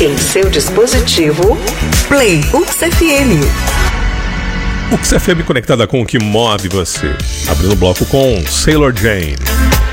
Em seu dispositivo, Play UXFM. UXFM conectada com o que move você. Abrindo o bloco com Sailor Jane.